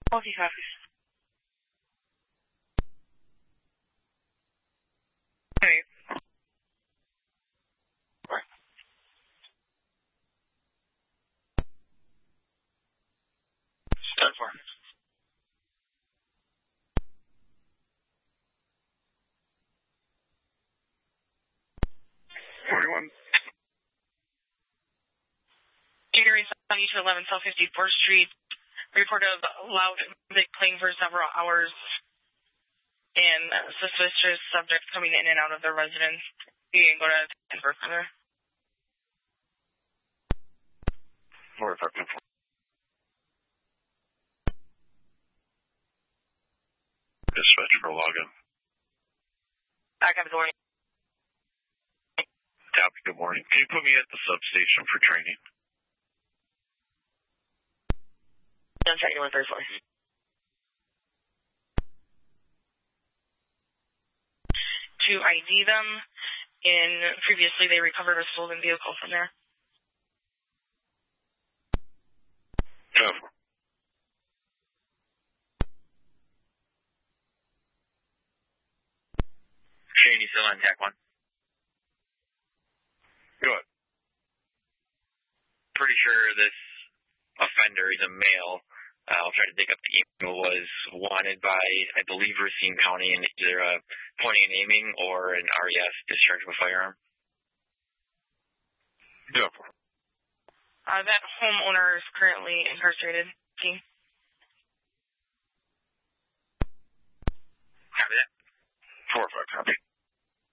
Coffee copies. Hey. Start for. 41. Gatorade 70 to 11 South 54th Street. Report of loud music playing for several hours and suspicious subjects coming in and out of their residence. You can go to Denver for there. 45. Dispatch for login. Back up, good morning. Copy, good morning. Can you put me at the substation for training? I'm checking on third floor. To ID them, and previously they recovered a stolen vehicle from there. Cover. Shane, you still on TAC 1? Good. Pretty sure this offender is a male. I'll try to dig up the email. Was wanted by, I believe, Racine County in either a pointing and aiming or an RES discharge of a firearm. Yep. That homeowner is currently incarcerated. Team. Copy that. 4-5, copy.